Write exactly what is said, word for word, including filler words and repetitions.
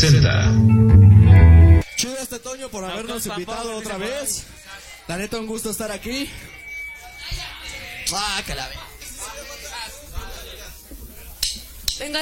presenta. Chido este Toño por habernos invitado otra vez. La neta, un gusto estar aquí. Ah, que la ve.